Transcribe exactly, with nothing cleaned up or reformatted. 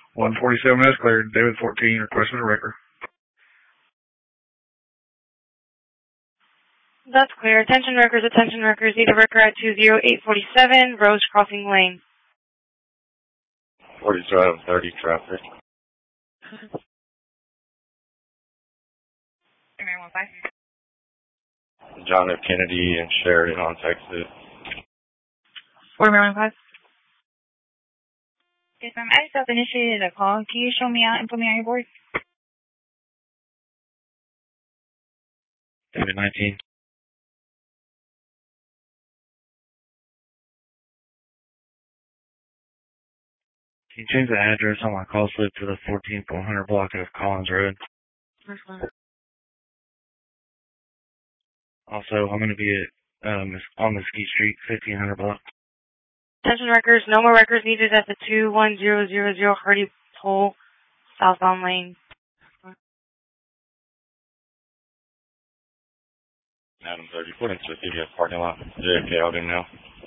one forty-seven is cleared. David fourteen, requesting a record. That's clear. Attention wreckers, attention wreckers. Need a wrecker at two zero eight four seven, Rose Crossing Lane. forty-seven thirty traffic. John F. Kennedy and Sheridan on Texas. Order one five. Yes, ma'am. I just self-initiated a call. Can you show me out and put me on your board? David nineteen. Can you change the address on my call slip to the fourteen four hundred block of Collins Road? Also, I'm going to be at um, on Mesquite Street, fifteen hundred block. Attention wreckers, no more wreckers needed at the two one zero zero zero Hardy Pole, southbound lane. Adam thirty, put into the C D S parking lot. J F K, I'll do now.